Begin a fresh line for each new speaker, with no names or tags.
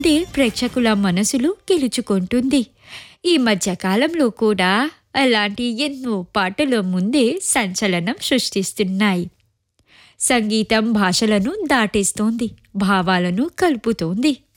ఇదే ప్రేక్షకుల మనసులు గెలుచుకుంటుంది. ఈ మధ్య కాలంలో కూడా అలాంటి ఎన్నో పాటలు ముందే సంచలనం సృష్టిస్తున్నాయి. సంగీతం భాషలను దాటేస్తోంది, భావాలను కలుపుతోంది.